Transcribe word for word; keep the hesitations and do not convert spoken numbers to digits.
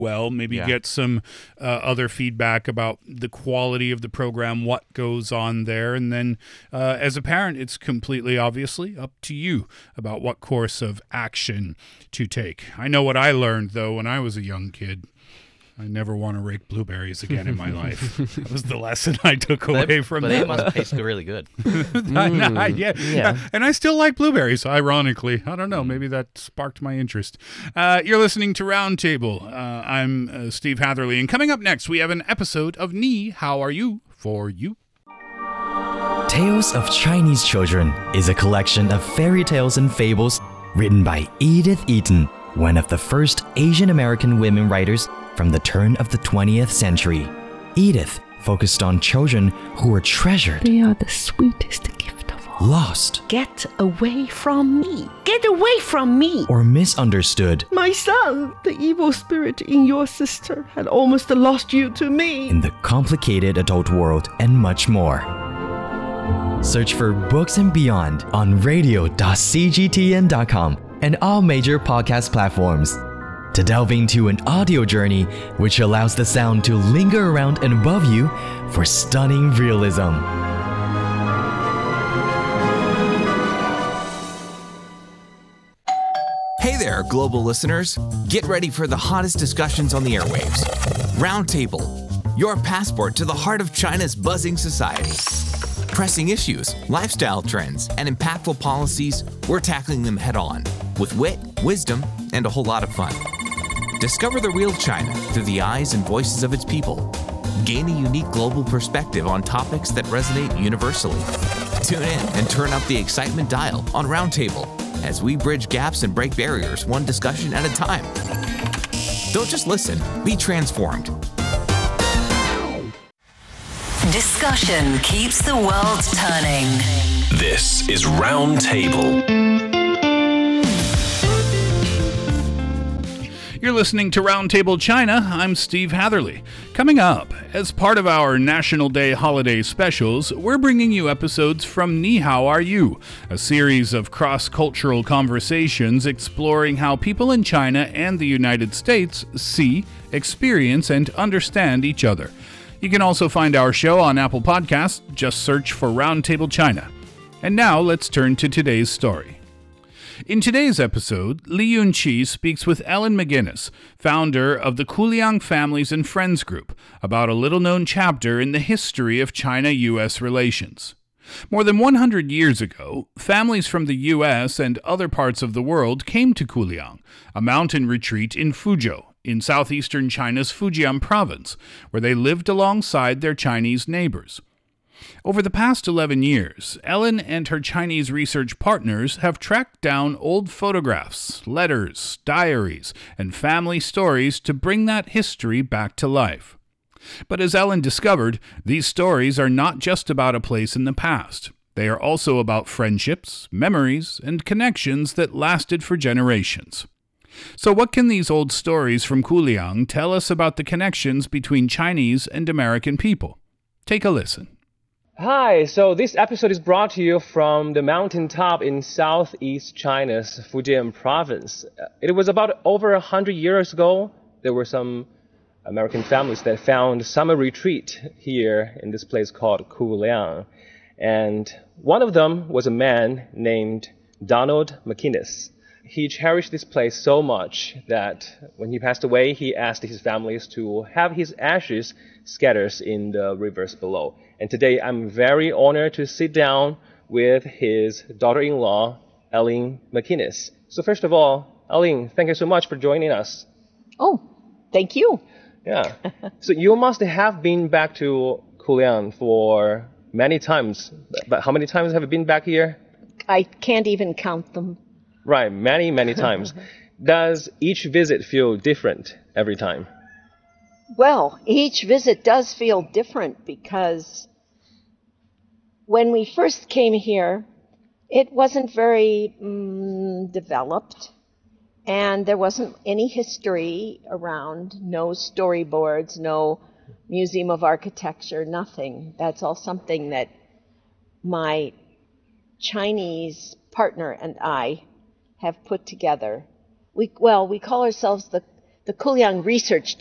well, maybe Yeah. get some uh, other feedback about the quality of the program, what goes on there. And then uh, as a parent, it's completely obviously up to you about what course of action to take. I know what I learned, though, when I was a young kid. I never want to rake blueberries again in my life. That was the lesson I took away They- from but that. they must taste really good. I know, I- yeah, yeah. and I still like blueberries, ironically. I don't know, maybe that sparked my interest. Uh, you're listening to Roundtable. Uh, I'm uh, Steve Hatherley, and coming up next, we have an episode of Ni How Are You for you. Tales of Chinese Children is a collection of fairy tales and fables written by Edith Eaton, one of the first Asian American women writers from the turn of the twentieth century. Edith focused on children who were treasured, They are the sweetest gift of all. lost, Get away from me! Get away from me! or misunderstood My son, the evil spirit in your sister had almost lost you to me. in the complicated adult world, and much more. Search for Books and Beyond on radio dot c g t n dot com and all major podcast platforms to delve into an audio journey which allows the sound to linger around and above you for stunning realism. Hey there, global listeners. Get ready for the hottest discussions on the airwaves. Roundtable, your passport to the heart of China's buzzing society. Pressing issues, lifestyle trends, and impactful policies, we're tackling them head on with wit, wisdom, and a whole lot of fun. Discover the real China through the eyes and voices of its people. Gain a unique global perspective on topics that resonate universally. Tune in and turn up the excitement dial on Roundtable as we bridge gaps and break barriers one discussion at a time. Don't just listen, be transformed. Discussion keeps the world turning. This is Roundtable. You're listening to Roundtable China. I'm Steve Hatherley. Coming up, as part of our National Day holiday specials, we're bringing you episodes from Ni How Are You, a series of cross-cultural conversations exploring how people in China and the United States see, experience, and understand each other. You can also find our show on Apple Podcasts. Just search for Roundtable China. And now let's turn to today's story. In today's episode, Li Yunqi speaks with Ellen McGuinness, founder of the Kuliang Families and Friends Group, about a little-known chapter in the history of China-U S relations. More than one hundred years ago, families from the U S and other parts of the world came to Kuliang, a mountain retreat in Fuzhou, in southeastern China's Fujian province, where they lived alongside their Chinese neighbors. Over the past eleven years, Ellen and her Chinese research partners have tracked down old photographs, letters, diaries, and family stories to bring that history back to life. But as Ellen discovered, these stories are not just about a place in the past. They are also about friendships, memories, and connections that lasted for generations. So what can these old stories from Kuliang tell us about the connections between Chinese and American people? Take a listen. Hi, so this episode is brought to you from the mountaintop in southeast China's Fujian province. It was about over a hundred years ago. There were some American families that found summer retreat here in this place called Kuliang. And one of them was a man named Donald McInnes. He cherished this place so much that when he passed away, he asked his families to have his ashes scattered in the rivers below. And today, I'm very honored to sit down with his daughter-in-law, Ellen McInnes. So first of all, Ellen, thank you so much for joining us. Oh, thank you. Yeah. So you must have been back to Kuliang for many times. But how many times have you been back here? I can't even count them. Right, many, many times. Does each visit feel different every time? Well, each visit does feel different because when we first came here, it wasn't very mm, developed, and there wasn't any history around, no storyboards, no Museum of Architecture, nothing. That's all something that my Chinese partner and I have put together. We well, we call ourselves the the the Kuyang Research